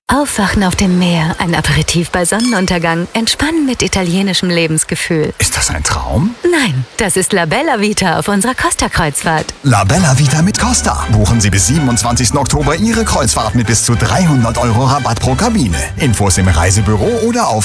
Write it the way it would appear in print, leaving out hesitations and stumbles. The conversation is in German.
Aufwachen auf dem Meer, ein Aperitif bei Sonnenuntergang, entspannen mit italienischem Lebensgefühl. Ist das ein Traum? Nein, das ist La Bella Vita auf unserer Costa-Kreuzfahrt. La Bella Vita mit Costa. Buchen Sie bis 27. Oktober Ihre Kreuzfahrt mit bis zu 300 € Rabatt pro Kabine. Infos im Reisebüro oder auf